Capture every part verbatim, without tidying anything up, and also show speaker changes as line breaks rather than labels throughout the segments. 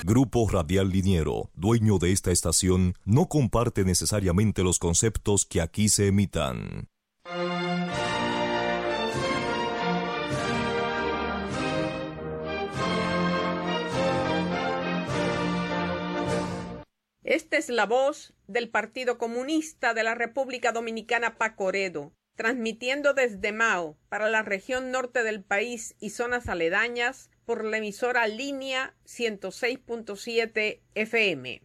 Grupo Radial Liniero, dueño de esta estación, no comparte necesariamente los conceptos que aquí se emitan.
Esta es la voz del Partido Comunista de la República Dominicana, Pacoredo, transmitiendo desde Mao para la región norte del país y zonas aledañas por la emisora Línea ciento seis punto siete F M.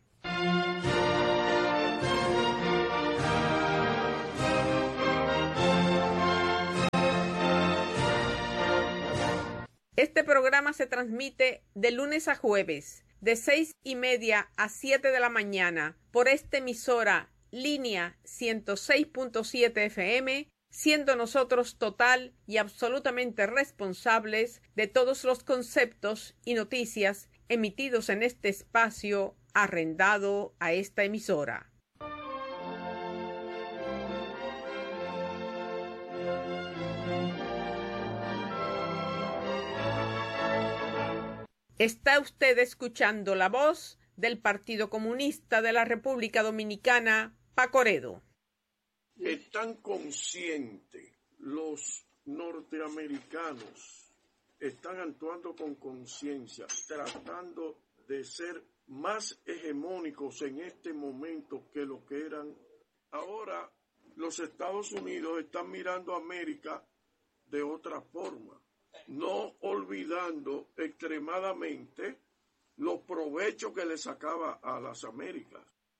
Este programa se transmite de lunes a jueves, de seis y media a siete de la mañana, por esta emisora Línea ciento seis punto siete F M, siendo nosotros total y absolutamente responsables de todos los conceptos y noticias emitidos en este espacio arrendado a esta emisora. Está usted escuchando la voz del Partido Comunista de la República Dominicana, Pacoredo.
Están conscientes los norteamericanos, están actuando con conciencia, tratando de ser más hegemónicos en este momento que lo que eran. Ahora los Estados Unidos están mirando a América de otra forma, no olvidando extremadamente los provechos que le sacaba a las Américas.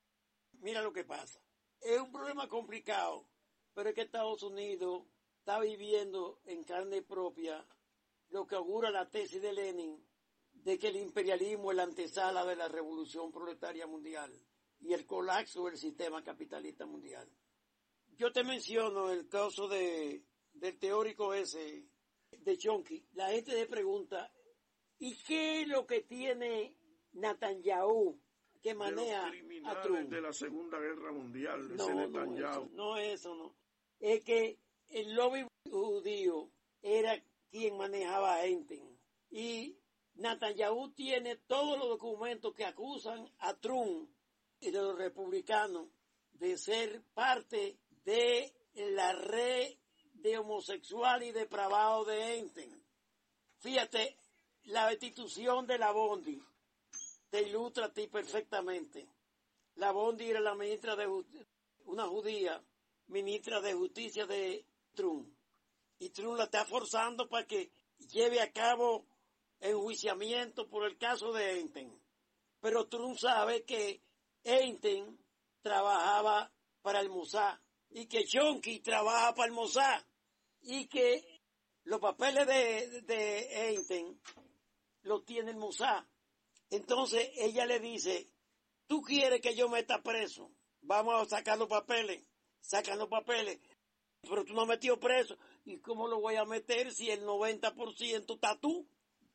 Mira lo que pasa. Es un problema complicado, pero es que Estados Unidos está viviendo en carne propia lo que augura la tesis de Lenin de que el imperialismo es la antesala de la revolución proletaria mundial y el colapso del sistema capitalista mundial. Yo te menciono el caso de, del teórico ese de Chomsky. La gente se pregunta, ¿y qué es lo que tiene Netanyahu que maneja a Trump?
De la Segunda Guerra Mundial,
no,
ese
no,
Netanyahu.
Eso, no, eso no. Es que el lobby judío era quien manejaba a Enten. Y Netanyahu tiene todos los documentos que acusan a Trump y de los republicanos de ser parte de la red de homosexual y depravado de Enten. Fíjate, la destitución de la Bondi te ilustra a ti perfectamente. La Bondi era la ministra de Justicia, una judía, ministra de Justicia de Trump. Y Trump la está forzando para que lleve a cabo enjuiciamiento por el caso de Enten. Pero Trump sabe que Enten trabajaba para el Mossad y que Chomsky trabaja para el Mossad y que los papeles de, de Enten los tiene el Mossad. Entonces ella le dice, tú quieres que yo meta preso, vamos a sacar los papeles, sacan los papeles, pero tú no has metido preso. ¿Y cómo lo voy a meter si el noventa por ciento está tú?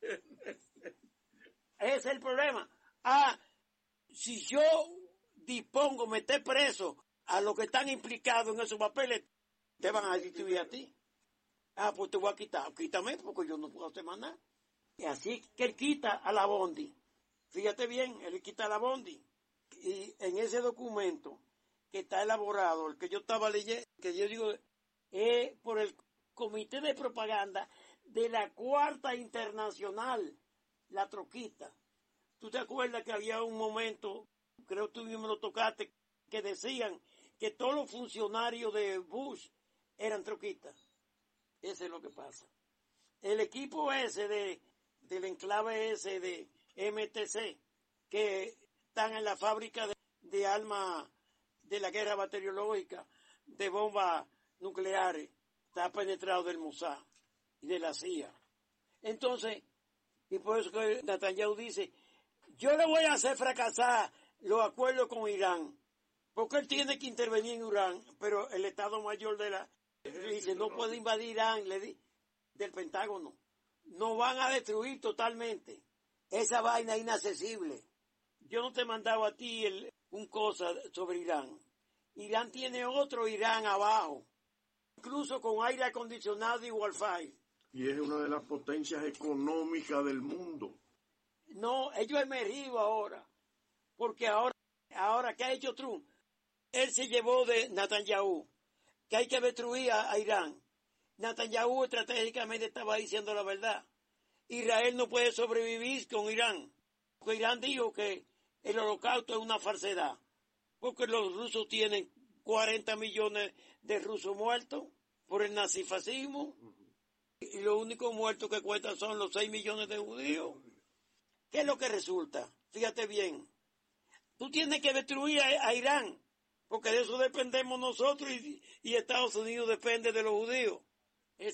Ese es el problema. Ah, si yo dispongo meter preso a los que están implicados en esos papeles, te van a destituir a ti. Ah, pues te voy a quitar, quítame porque yo no puedo hacer más nada. Y así que él quita a la Bondi. Fíjate bien, él quita a la Bondi. Y en ese documento que está elaborado, el que yo estaba leyendo, que yo digo, es por el Comité de Propaganda de la Cuarta Internacional, la troquista. ¿Tú te acuerdas que había un momento, creo que tú mismo lo tocaste, que decían que todos los funcionarios de Bush eran troquistas? Eso es lo que pasa. El equipo ese de, del enclave ese de M T C, que están en la fábrica de, de armas de la guerra bacteriológica, de bombas nucleares, está penetrado del Mossad y de la C I A. Entonces, y por eso que Netanyahu dice, yo le voy a hacer fracasar los acuerdos con Irán, porque él tiene que intervenir en Irán, pero el Estado Mayor de la dice, no puede invadir Irán, le di, del Pentágono. No van a destruir totalmente. Esa vaina es inaccesible. Yo no te mandaba a ti el, un cosa sobre Irán. Irán tiene otro Irán abajo, incluso con aire acondicionado y wifi.
Y es una de las potencias económicas del mundo.
No, ellos emergido ahora, porque ahora, ahora, ¿qué ha hecho Trump? Él se llevó de Netanyahu, que hay que destruir a, a Irán. Netanyahu estratégicamente estaba diciendo la verdad. Israel no puede sobrevivir con Irán, porque Irán dijo que el holocausto es una falsedad, porque los rusos tienen cuarenta millones de rusos muertos por el nazifascismo, y los únicos muertos que cuentan son los seis millones de judíos. ¿Qué es lo que resulta? Fíjate bien, tú tienes que destruir a, a Irán, porque de eso dependemos nosotros y, y Estados Unidos depende de los judíos.